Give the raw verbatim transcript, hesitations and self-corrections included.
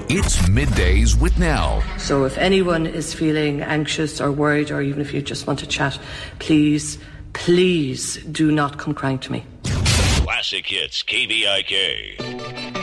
It's Middays with Nell. So if anyone is feeling anxious or worried, or even if you just want to chat, please, please do not come crying to me. Classic Hits, K V I K.